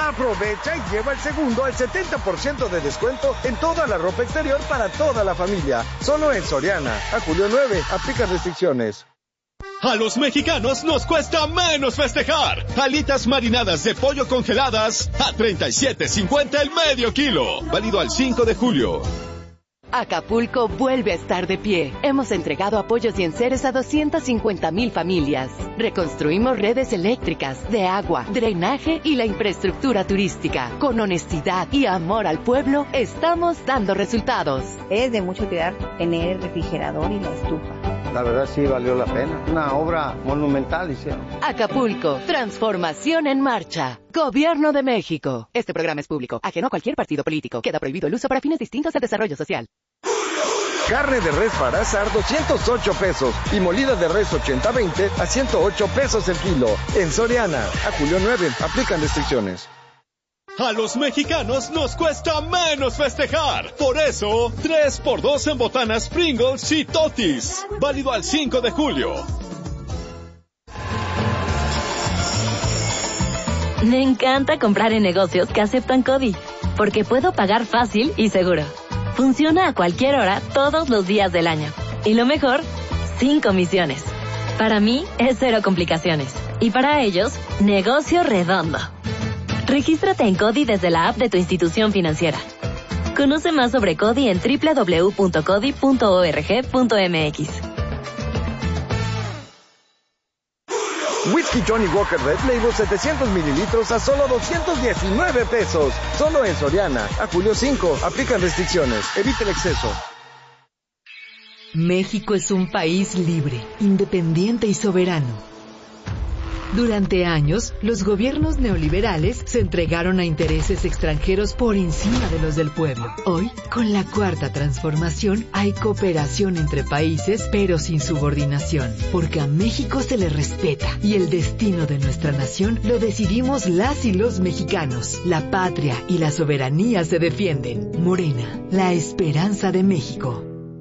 Aprovecha y lleva el segundo al 70% de descuento en toda la ropa exterior para toda la familia. Solo en Soriana. A julio 9, aplica restricciones. A los mexicanos nos cuesta menos festejar. Alitas marinadas de pollo congeladas a $37.50 el medio kilo. Válido al 5 de julio. Acapulco vuelve a estar de pie. Hemos entregado apoyos y enseres a 250,000 familias. Reconstruimos redes eléctricas, de agua, drenaje y la infraestructura turística. Con honestidad y amor al pueblo, estamos dando resultados. Es de mucha utilidad tener el refrigerador y la estufa. La verdad sí valió la pena. Una obra monumental hicieron. Acapulco, transformación en marcha. Gobierno de México. Este programa es público, ajeno a cualquier partido político. Queda prohibido el uso para fines distintos del desarrollo social. Carne de res para asar, $208. Y molida de res 80-20 a $108 el kilo. En Soriana. A julio 9. Aplican restricciones. A los mexicanos nos cuesta menos festejar. Por eso, 3x2 en botanas Pringles y Totis. Válido al 5 de julio. Me encanta comprar en negocios que aceptan CODI, porque puedo pagar fácil y seguro. Funciona a cualquier hora, todos los días del año. Y lo mejor, sin comisiones. Para mí, es cero complicaciones. Y para ellos, negocio redondo. Regístrate en CODI desde la app de tu institución financiera. Conoce más sobre CODI en www.codi.org.mx. Whisky Johnny Walker Red Label 700 mililitros a solo $219. Solo en Soriana. A julio 5. Aplican restricciones. Evite el exceso. México es un país libre, independiente y soberano. Durante años, los gobiernos neoliberales se entregaron a intereses extranjeros por encima de los del pueblo. Hoy, con la Cuarta Transformación, hay cooperación entre países, pero sin subordinación, porque a México se le respeta y el destino de nuestra nación lo decidimos las y los mexicanos. La patria y la soberanía se defienden. Morena, la esperanza de México.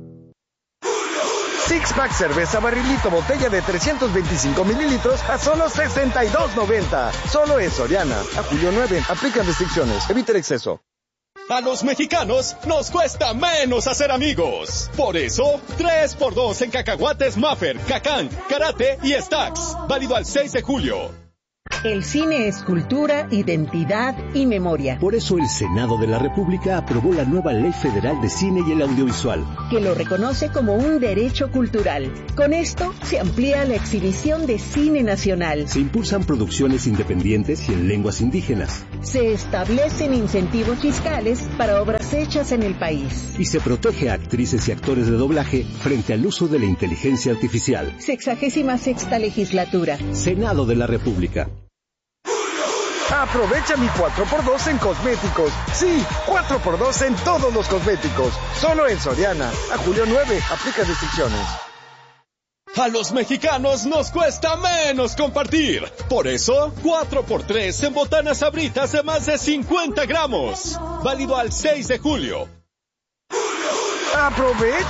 Six Pack cerveza barrilito botella de 325 mililitros a solo $62.90. Solo en Soriana. A julio 9. Aplican restricciones. Evite el exceso. A los mexicanos nos cuesta menos hacer amigos. Por eso, 3x2 en cacahuates Maffer, Cacán, Karate y Stax. Válido al 6 de julio. El cine es cultura, identidad y memoria. Por eso el Senado de la República aprobó la nueva Ley Federal de Cine y el Audiovisual, que lo reconoce como un derecho cultural. Con esto se amplía la exhibición de cine nacional. Se impulsan producciones independientes y en lenguas indígenas. Se establecen incentivos fiscales para obras hechas en el país. Y se protege a actrices y actores de doblaje frente al uso de la inteligencia artificial. 66ª legislatura. Senado de la República. Aprovecha mi 4x2 en cosméticos. Sí, 4x2 en todos los cosméticos. Solo en Soriana. A julio 9. Aplica restricciones. A los mexicanos nos cuesta menos compartir. Por eso, 4x3 en botanas Sabritas de más de 50 gramos. Válido al 6 de julio. Aprovecha